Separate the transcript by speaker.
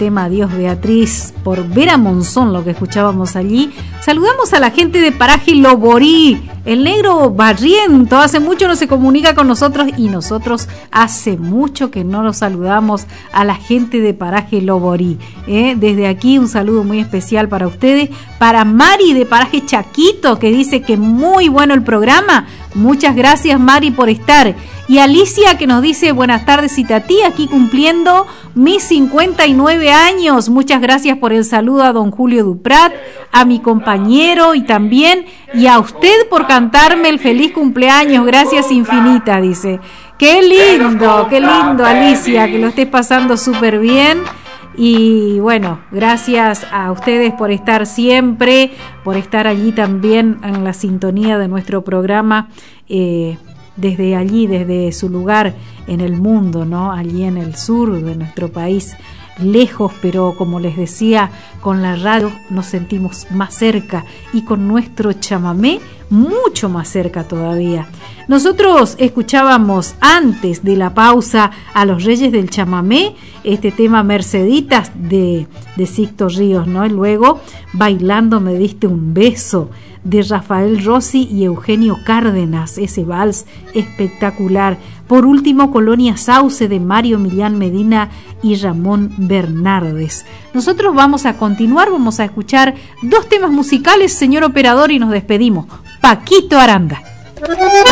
Speaker 1: tema Adiós Beatriz, por Vera Monzón, lo que escuchábamos allí. Saludamos a la gente de Paraje Loborí, el negro Barriento, hace mucho no se comunica con nosotros y nosotros hace mucho que no nos saludamos a la gente de Paraje Loborí. Desde aquí un saludo muy especial para ustedes, para Mari de Paraje Chaquito, que dice que muy bueno el programa. Muchas gracias, Mari, por estar. Y Alicia, que nos dice buenas tardes, Itatí, aquí cumpliendo mis 59 años. Muchas gracias por el saludo a don Julio Duprat, a mi compañero y también, y a usted por cantarme el feliz cumpleaños. Gracias infinitas, dice. Qué lindo, Alicia, que lo estés pasando súper bien. Y bueno, gracias a ustedes por estar siempre, por estar allí también en la sintonía de nuestro programa, desde allí, desde su lugar en el mundo, ¿no? Allí en el sur de nuestro país, lejos, pero como les decía, con la radio nos sentimos más cerca y con nuestro chamamé mucho más cerca todavía. Nosotros escuchábamos antes de la pausa a los Reyes del Chamamé, este tema Merceditas de Sixto Ríos, ¿no? Y luego Bailando me diste un beso de Rafael Rossi y Eugenio Cárdenas, ese vals espectacular. Por último, Colonia Sauce de Mario Millán Medina y Ramón Bernardes. Nosotros vamos a continuar, vamos a escuchar dos temas musicales, señor operador, y nos despedimos. Paquito Aranda.